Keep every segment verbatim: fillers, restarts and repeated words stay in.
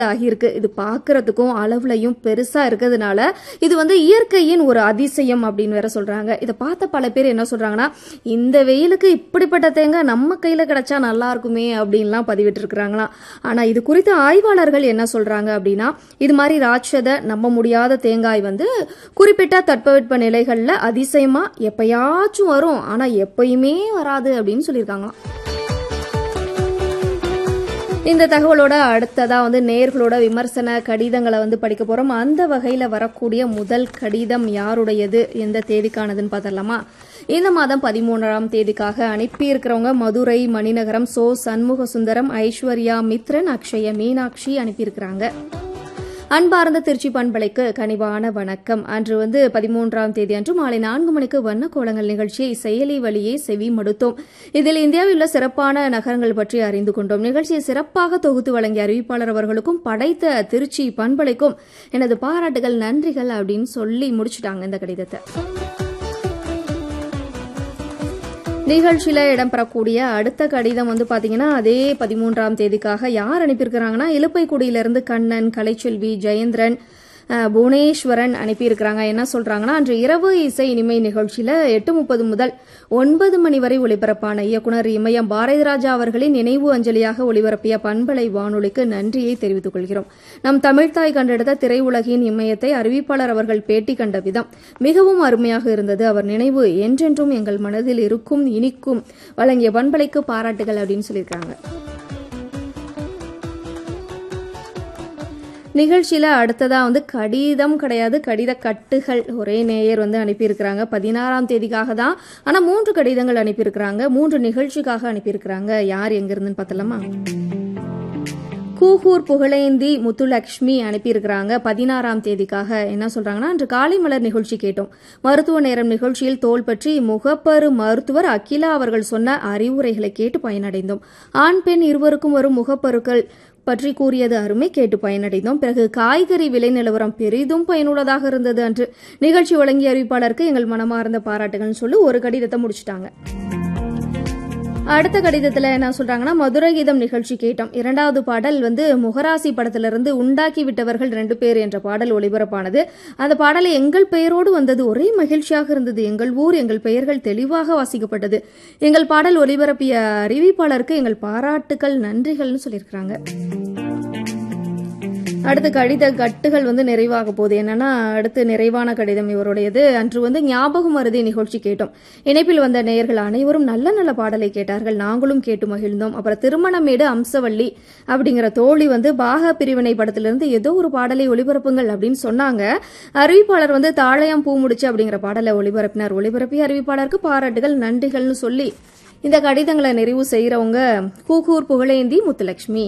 ஆகியிருக்கு. இது பார்க்கறதுக்கும் அளவுலையும் பெருசா இருக்கிறதுனால இது வந்து இயற்கையின் ஒரு அதிசயம் அப்படின்னு வேற சொல்றாங்க. இதை பார்த்த பல பேர் என்ன சொல்றாங்கன்னா, இந்த வெயிலுக்கு இப்படிப்பட்ட தேங்காய் நம்ம கையில கிடைச்சா நல்லா இருக்குமே அப்படின்லாம் பதிவிட்டு இருக்கிறாங்களாம். ஆனா இது குறித்த ஆய்வாளர்கள் என்ன சொல்றாங்க அப்படின்னா, இது மாதிரி ராட்சத நம்ப முடியாத தேங்காய் வந்து குறிப்பிட்ட தட்பவெட்ப நிலைகள்ல அதிசயமா எப்பயாச்சும் வரும், ஆனா எப்பயுமே வராது அப்படின்னு சொல்லியிருக்காங்களாம். இந்த தகவலோட அடுத்ததா வந்து நேர்களோட விமர்சன கடிதங்களை வந்து படிக்க போறோம். அந்த வகையில வரக்கூடிய முதல் கடிதம் யாருடையது, எந்த தேதிக்கானதுன்னு பார்த்தலாமா? இந்த மாதம் பதிமூன்றாம் தேதிக்காக அனுப்பி இருக்கிறவங்க மதுரை மணிநகரம் சோ சண்முக சுந்தரம், ஐஸ்வர்யா மித்ரன், அக்ஷய மீனாட்சி அனுப்பியிருக்கிறாங்க. அன்பார்ந்த திருச்சி பண்பலைக்கு கனிவான வணக்கம். அன்று வந்து பதிமூன்றாம் தேதி அன்று மாலை நான்கு மணிக்கு வண்ண கோலங்கள் நிகழ்ச்சியை செயலி வழியே செவி மடுத்தோம். இதில் இந்தியாவில் உள்ள சிறப்பான நகரங்கள் பற்றி அறிந்து கொண்டோம். நிகழ்ச்சியை சிறப்பாக தொகுத்து வழங்கிய அறிவிப்பாளர் அவர்களுக்கும் படைத்த திருச்சி பண்பலைக்கும் எனது பாராட்டுகள், நன்றிகள் அப்படின்னு சொல்லி முடிச்சுட்டாங்க இந்த கடிதத்தை. நிகழ்ச்சியில இடம்பெறக்கூடிய அடுத்த கடிதம் வந்து பாத்தீங்கன்னா, அதே பதிமூன்றாம் தேதிக்காக யார் அனுப்பியிருக்கிறாங்கன்னா, இலுப்பைக்குடியிலிருந்து கண்ணன், கலைச்செல்வி, ஜெயேந்திரன், புவனேஸ்வரன் அனுப்பியிருக்கிறாங்க. என்ன சொல்றாங்கன்னா, அன்று இரவு இசை இனிமை நிகழ்ச்சியில எட்டு முப்பது முதல் ஒன்பது மணி வரை ஒளிபரப்பான இயக்குநர் இமயம் பாரதிராஜா அவர்களின் நினைவு அஞ்சலியாக ஒளிபரப்பிய பண்பலை வானொலிக்கு நன்றியை தெரிவித்துக் கொள்கிறோம். நம் தமிழ்தாய் கண்டெடுத்த திரையுலகின் இமயத்தை அறிவிப்பாளர் அவர்கள் பேட்டி கண்ட விதம் மிகவும் அருமையாக இருந்தது. அவர் நினைவு என்றென்றும் எங்கள் மனதில் இருக்கும், இனிக்கும். வழங்கிய பண்பலைக்கு பாராட்டுகள் அப்படின்னு சொல்லியிருக்காங்க. நிகழ்ச்சியில அடுத்ததா வந்து கடிதம் கிடையாது, கடித கட்டுகள் ஒரே நேயர் வந்து அனுப்பியிருக்கிறாங்க. பதினாறாம் தேதிக்காக தான், ஆனா மூன்று கடிதங்கள் அனுப்பியிருக்கிறாங்க, மூன்று நிகழ்ச்சிக்காக அனுப்பியிருக்கிறாங்க. யார் எங்க இருந்துன்னு பார்த்தலாமா? கூகூர் புகழேந்தி முத்துலட்சுமி அனுப்பியிருக்கிறாங்க. பதினாறாம் தேதிக்காக என்ன சொல்றாங்கன்னா, அன்று காலை மலர் நிகழ்ச்சி கேட்டோம். மருத்துவ நேரம் நிகழ்ச்சியில் தோல் பற்றி முகப்பரு மருத்துவர் அகிலா அவர்கள் சொன்ன அறிவுரைகளை கேட்டு பயனடைந்தோம். ஆண் பெண் இருவருக்கும் வரும் முகப்பருக்கள் பற்றி கூறியது அருமை, கேட்டு பயனடைந்தோம். பிறகு காய்கறி விலை நிலவரம் பெரிதும் பயனுள்ளதாக இருந்தது. அன்று நிகழ்ச்சி வழங்கிய அறிவிப்பாளருக்கு எங்கள் மனமார்ந்த பாராட்டுகள் சொல்லி ஒரு கடிதத்தை முடிச்சுட்டாங்க. அடுத்த கடிதத்துல என்ன சொல்றாங்கன்னா, மதுரை கீதம் நிகழ்ச்சி கேட்டோம். இரண்டாவது பாடல் வந்து முகராசி படத்திலிருந்து உண்டாக்கி விட்டவர்கள் ரெண்டு பேர் என்ற பாடல் ஒளிபரப்பானது. அந்த பாடலை எங்கள் பெயரோடு வந்தது, ஒரே மகிழ்ச்சியாக இருந்தது. எங்கள் ஊர், எங்கள் பெயர்கள் தெளிவாக வாசிக்கப்பட்டது. எங்கள் பாடல் ஒளிபரப்பிய அறிவிப்பாளருக்கு எங்கள் பாராட்டுகள், நன்றிகள்னு சொல்லியிருக்கிறாங்க. அடுத்து கடித கட்டுகள் வந்து நிறைவாக போகுது. என்னன்னா, அடுத்து நிறைவான கடிதம் இவருடையது. அன்று வந்து ஞாபகம் மருதி நிகழ்ச்சி கேட்டோம். இணைப்பில் வந்த நேயர்கள் அனைவரும் நல்ல நல்ல பாடலை கேட்டார்கள், நாங்களும் கேட்டு மகிழ்ந்தோம். அப்புறம் திருமணமேடு அம்சவள்ளி அப்படிங்கிற தோழி வந்து பாக பிரிவினை படத்திலிருந்து ஏதோ ஒரு பாடலை ஒளிபரப்புங்கள் அப்படின்னு சொன்னாங்க. அறிவிப்பாளர் வந்து தாழையம் பூ முடிச்சு அப்படிங்கிற பாடலை ஒளிபரப்பினார். ஒளிபரப்பிய அறிவிப்பாளருக்கு பாராட்டுகள், நன்றிகள்னு சொல்லி இந்த கடிதங்களை நிறைவு செய்யறவங்க கூகூர் புகழேந்தி முத்துலட்சுமி.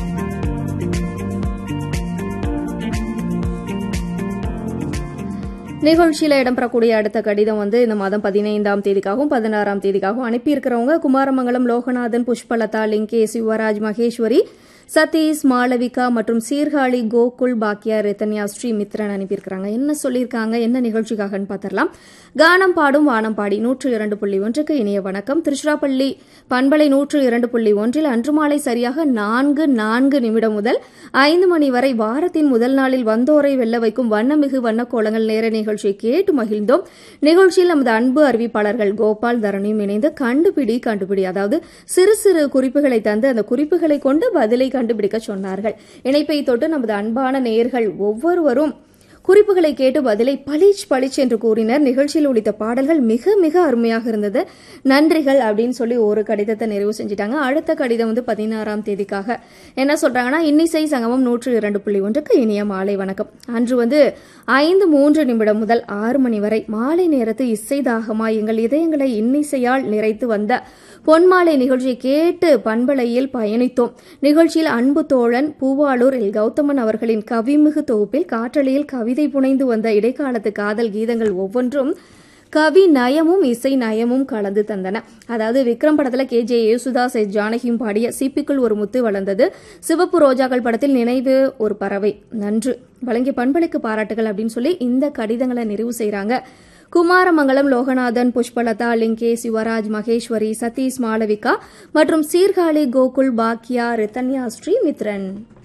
நிகழ்ச்சியில இடம்பெறக்கூடிய அடுத்த கடிதம் வந்து இந்த மாதம் பதினைந்தாம் தேதிக்காகவும் பதினாறாம் தேதிக்காகவும் அனுப்பியிருக்கிறவங்க குமாரமங்கலம் லோகநாதன், புஷ்பலதா, லிங்கேஷ், யுவராஜ், மகேஸ்வரி, சதீஷ், மாளவிகா மற்றும் சீர்காழி, கோகுல், பாக்கியா, ரத்தன்யா, ஸ்ரீ மித்ரன் அனுப்பியிருக்கிறாங்க. என்ன சொல்லியிருக்காங்க, என்ன நிகழ்ச்சிக்காகன்னு பார்த்தரலாம். கானம் பாடும் வானம் பாடி நூற்று இரண்டு புள்ளி ஒன்றுக்கு இனிய வணக்கம். திருச்சிராப்பள்ளி பண்பலை நூற்று இரண்டு புள்ளி ஒன்றில் அன்று மாலை சரியாக நான்கு நான்கு நிமிடம் முதல் ஐந்து மணி வரை வாரத்தின் முதல் நாளில் வந்தோரை வெல்ல வைக்கும் வண்ணமிகு வண்ணக்கோலங்கள் நேர நிகழ்ச்சியை கேட்டு மகிழ்ந்தோம். நிகழ்ச்சியில் நமது அன்பு அறிவிப்பாளர்கள் கோபால், தரணியும் இணைந்து கண்டுபிடி கண்டுபிடி அதாவது சிறு சிறு குறிப்புகளை தந்து அந்த குறிப்புகளை கொண்டு பதிலை கண்டுபிடிக்க சொன்னார்கள். இணைப்பை தொட்டு நமது அன்பான நேயர்கள் ஒவ்வொருவரும் குறிப்புகளை கேட்டு பதிலை பளிச் பளிச் என்று கூறினர். நிகழ்ச்சியில் ஒலித்த பாடல்கள் மிக மிக அருமையாக இருந்தது, நன்றிகள் அப்படின்னு சொல்லி ஒரு கடிதத்தை நிறைவு செஞ்சிட்டாங்க. அடுத்த கடிதம் வந்து பதினாறாம் தேதிக்காக என்ன சொல்றாங்கன்னா, இன்னிசை சங்கமம் நூற்று இரண்டு புள்ளி ஒன்றுக்கு இனிய மாலை வணக்கம். அன்று வந்து ஐந்து மூன்று நிமிடம் முதல் ஆறு மணி வரை மாலை நேரத்து இசை தாகமாய் எங்கள் இதயங்களை இன்னிசையால் நிறைத்து வந்த பொன்மாலை நிகழ்ச்சியை கேட்டு பண்பலையில் பயணித்தோம். நிகழ்ச்சியில் அன்பு தோழன் பூவாளூர் எல் கௌதமன் அவர்களின் கவிமிகு தொகுப்பில் காற்றலையில் கவிதை புனைந்து வந்த இடைக்காலத்து காதல் கீதங்கள் ஒவ்வொன்றும் கவி நயமும் இசை நயமும் கலந்து தந்தன. அதாவது விக்ரம் படத்துல கே ஜே யேசுதாஸ், எஸ் ஜானகியும் பாடிய சிப்பிக்குள் ஒரு முத்து வளர்ந்தது, சிவப்பு ரோஜாக்கள் படத்தில் நினைவு ஒரு பறவை, நன்று வழங்கிய பண்பலைக்கு பாராட்டுகள் அப்படின்னு சொல்லி இந்த கடிதங்களை நிறைவு செய்யறாங்க. குமாரமங்கலம் லோகநாதன், புஷ்பலதா, லிங்கேஷ், யுவராஜ், மகேஸ்வரி, சதீஷ், மாளவிகா மற்றும் சீர்காழி, கோகுல், பாக்கியா, ரத்தன்யா, ஸ்ரீ மித்ரன்.